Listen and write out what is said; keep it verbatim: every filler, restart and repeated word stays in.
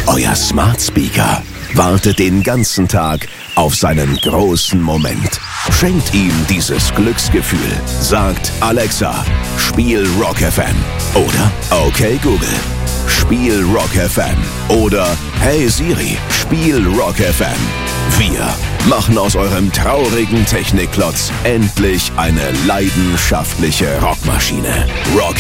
Euer Smart Speaker wartet den ganzen Tag auf seinen großen Moment. Schenkt ihm dieses Glücksgefühl. Sagt Alexa, spiel Rock F M. Oder okay Google, spiel Rock F M. Oder hey Siri, spiel Rock F M. Wir machen aus eurem traurigen Technikklotz endlich eine leidenschaftliche Rockmaschine. Rock